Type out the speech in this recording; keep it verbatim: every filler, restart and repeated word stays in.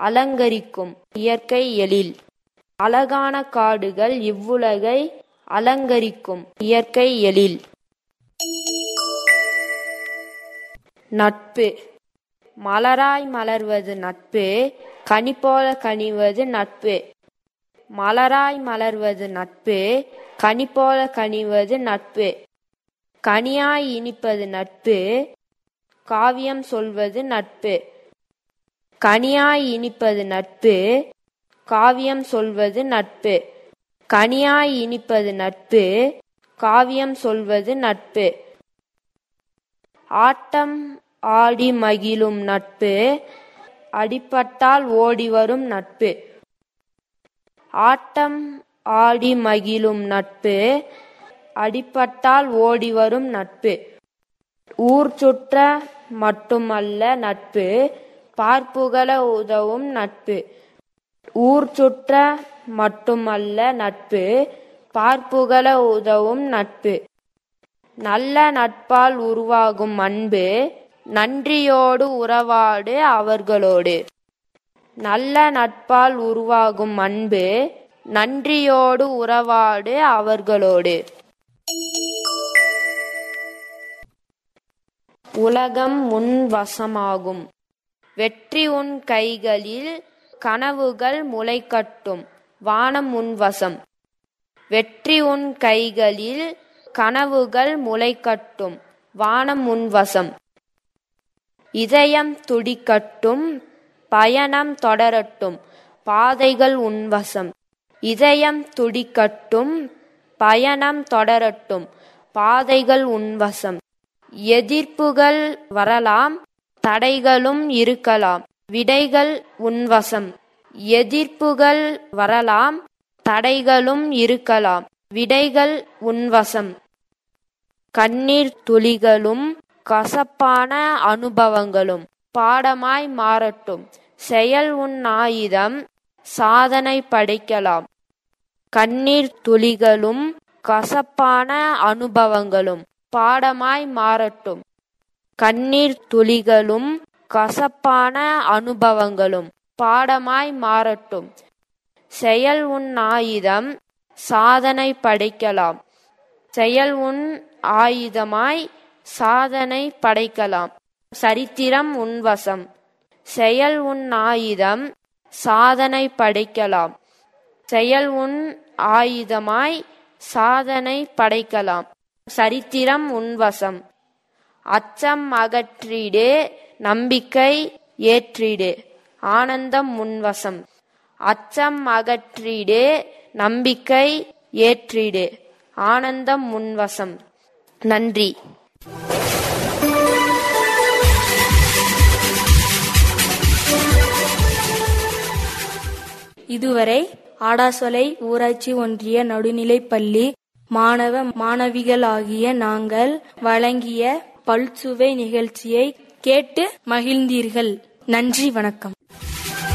அலங்கரிக்கும் இயற்கை எழில். அழகான காடுகள் இவ்வுலகை அலங்கரிக்கும் இயற்கை எழில். நட்பு. மலராய் மலர்வது நட்பு, கனி போல கனிவது நட்பு. மலராய் மலர்வது நட்பு, கனி போல கனிவது நட்பு. கனியாய் இனிப்பது நட்பு, காவியம் சொல்வது நட்பு. கனியாய் இனிப்பது நட்பு, காவியம் சொல்வது நட்பு. கனியாய் இனிப்பது நட்பு, காவியம் சொல்வது நட்பு. ஆட்டம் ஆடி மகிழும் நட்பு, அடிபட்டால் ஓடி வரும் நட்பு. ஆட்டம் ஆடி மகிழும் நட்பு, அடிபட்டால் ஓடி வரும் நட்பு. ஊர் சுற்ற மட்டுமல்ல நட்பு, பார்ப்புகழ உதவும் நட்பு. ஊர் சுற்ற மட்டுமல்ல நட்பு, பார்ப்புகழ உதவும் நட்பு. நல்ல நட்பால் உருவாகும் அன்பு, நன்றியோடு உறவாடு அவர்களோடு. நல்ல நட்பால் உருவாகும் அன்பு, நன்றியோடு உறவாடு அவர்களோடு. உலகம் உன் வசமாகும். வெற்றி உன் கைகளில், கனவுகள் முளைக்கட்டும் வானம் உன் வசம். வெற்றி உன் கைகளில், கனவுகள் முளைக்கட்டும் வானம் உன் வசம். இதயம் துடிக்கட்டும், பயணம் தொடரட்டும் பாதைகள் உன் வசம். இதயம் துடிக்கட்டும், பயணம் தொடரட்டும் பாதைகள் உன் வசம். எதிர்ப்புகள் வரலாம், தடைகளும் இருக்கலாம், விடைகள் உன் வசம். எதிர்ப்புகள் வரலாம், தடைகளும் இருக்கலாம், விடைகள் உன் வசம். கண்ணீர் துளிகளும் கசப்பான அனுபவங்களும் பாடமாய் மாறட்டும், செயல் உன் ஆயுதம், சாதனை படைக்கலாம். கண்ணீர் துளிகளும் கசப்பான அனுபவங்களும் பாடமாய் மாறட்டும். கண்ணீர் துளிகளும் கசப்பான அனுபவங்களும் பாடமாய் மாறட்டும். செயல் உன் ஆயுதம், சாதனை படைக்கலாம். செயல் உன் ஆயுதமாய் சாதனை படைக்கலாம். சரித்திரம் உன் வசம். செயல் உன் ஆயுதம், சாதனை படைக்கலாம். செயல் உன் ஆயுதமாய் சாதனை படைக்கலாம். சரித்திரம் உன் வசம். அச்சம் அகற்றிடு, நம்பிக்கை ஏற்றிடு, ஆனந்தம் உன் வசம். அச்சம் அகற்றிடு, நம்பிக்கை ஏற்றிடு, ஆனந்தம் உன் வசம். நன்றி. இதுவரை ஆடாசொலை ஊராட்சி ஒன்றிய நடுநிலைப்பள்ளி மாணவ மாணவிகளாகிய நாங்கள் வழங்கிய பல்சுவை நிகழ்ச்சியை கேட்டு மகிழ்ந்தீர்கள். நன்றி, வணக்கம்.